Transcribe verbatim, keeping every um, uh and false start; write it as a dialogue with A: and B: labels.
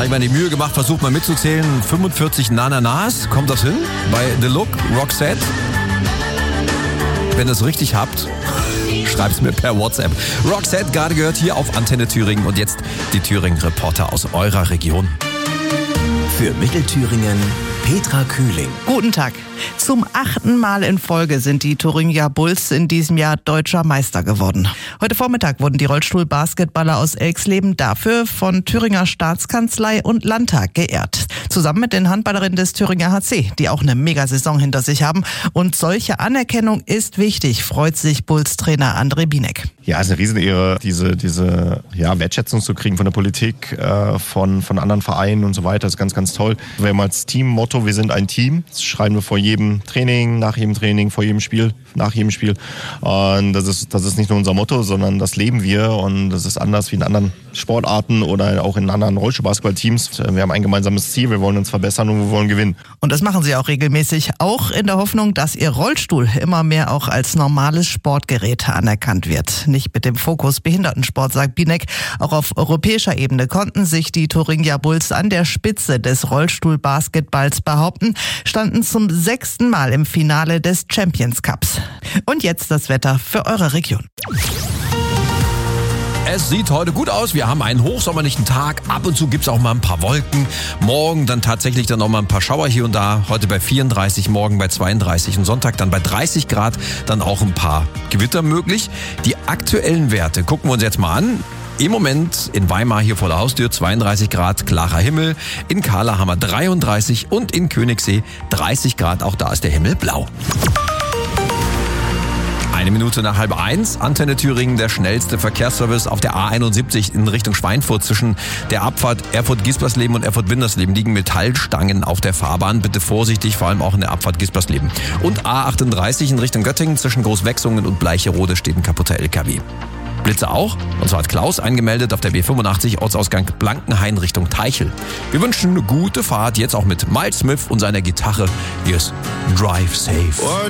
A: ich mir die Mühe gemacht, versucht mal mitzuzählen. fünfundvierzig Nananas, kommt das hin? Bei The Look, Roxette. Wenn ihr es richtig habt, schreibt's mir per WhatsApp. Roxette, gerade gehört hier auf Antenne Thüringen. Und jetzt die Thüringen-Reporter aus eurer Region.
B: Für Mittelthüringen Petra Kühling.
C: Guten Tag. Zum achten Mal in Folge sind die Thuringia Bulls in diesem Jahr deutscher Meister geworden. Heute Vormittag wurden die Rollstuhl-Basketballer aus Elxleben dafür von Thüringer Staatskanzlei und Landtag geehrt. Zusammen mit den Handballerinnen des Thüringer H C, die auch eine Megasaison hinter sich haben. Und solche Anerkennung ist wichtig, freut sich Bulls-Trainer André Binek.
D: Ja, es ist eine Riesenehre, diese, diese ja, Wertschätzung zu kriegen von der Politik, äh, von, von anderen Vereinen und so weiter. Das ist ganz, ganz toll. Wir haben als Teammotto, wir sind ein Team. Das schreiben wir vor jedem Training, nach jedem Training, vor jedem Spiel, nach jedem Spiel. Und das ist, das ist nicht nur unser Motto, sondern das leben wir. Und das ist anders wie in anderen Sportarten oder auch in anderen Rollstuhlbasketballteams. Wir haben ein gemeinsames Ziel, wir wollen uns verbessern und wir wollen gewinnen.
C: Und das machen sie auch regelmäßig, auch in der Hoffnung, dass ihr Rollstuhl immer mehr auch als normales Sportgerät anerkannt wird. Nicht mit dem Fokus Behindertensport, sagt Binek. Auch auf europäischer Ebene konnten sich die Thuringia Bulls an der Spitze des Rollstuhlbasketballs behaupten, standen zum sechsten Mal im Finale des Champions Cups. Und jetzt das Wetter für eure Region.
A: Es sieht heute gut aus. Wir haben einen hochsommerlichen Tag. Ab und zu gibt's auch mal ein paar Wolken. Morgen dann tatsächlich dann auch mal ein paar Schauer hier und da. Heute bei vierunddreißig, morgen bei zweiunddreißig und Sonntag dann bei dreißig Grad. Dann auch ein paar Gewitter möglich. Die aktuellen Werte gucken wir uns jetzt mal an. Im Moment in Weimar hier vor der Haustür zweiunddreißig Grad, klarer Himmel. In Kahla haben wir dreiunddreißig und in Königssee dreißig Grad. Auch da ist der Himmel blau. Eine Minute nach halb eins, Antenne Thüringen, der schnellste Verkehrsservice auf der A einundsiebzig in Richtung Schweinfurt. Zwischen der Abfahrt Erfurt-Gispersleben und Erfurt-Windersleben liegen Metallstangen auf der Fahrbahn. Bitte vorsichtig, vor allem auch in der Abfahrt Gispersleben. Und A achtunddreißig in Richtung Göttingen zwischen Großwechsungen und Bleicherode steht ein kaputter L K W. Blitze auch, und zwar hat Klaus eingemeldet auf der B fünfundachtzig, Ortsausgang Blankenhain Richtung Teichel. Wir wünschen eine gute Fahrt, jetzt auch mit Miles Smith und seiner Gitarre. Hier ist Drive Safe.